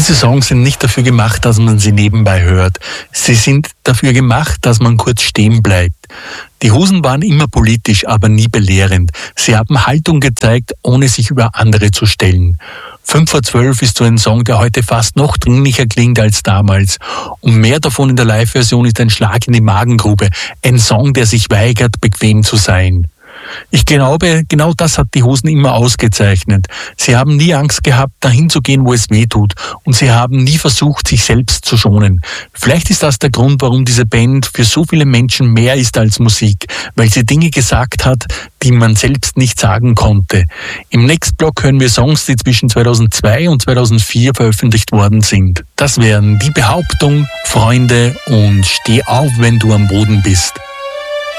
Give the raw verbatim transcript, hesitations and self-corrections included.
Diese Songs sind nicht dafür gemacht, dass man sie nebenbei hört. Sie sind dafür gemacht, dass man kurz stehen bleibt. Die Hosen waren immer politisch, aber nie belehrend. Sie haben Haltung gezeigt, ohne sich über andere zu stellen. Fünf vor zwölf ist so ein Song, der heute fast noch dringlicher klingt als damals. Und mehr davon in der Live-Version ist ein Schlag in die Magengrube. Ein Song, der sich weigert, bequem zu sein. Ich glaube, genau das hat die Hosen immer ausgezeichnet. Sie haben nie Angst gehabt, dahin zu gehen, wo es weh tut. Und sie haben nie versucht, sich selbst zu schonen. Vielleicht ist das der Grund, warum diese Band für so viele Menschen mehr ist als Musik. Weil sie Dinge gesagt hat, die man selbst nicht sagen konnte. Im nächsten Block hören wir Songs, die zwischen zweitausendzwei und zweitausendvier veröffentlicht worden sind. Das wären Die Behauptung, Freunde und Steh auf, wenn du am Boden bist.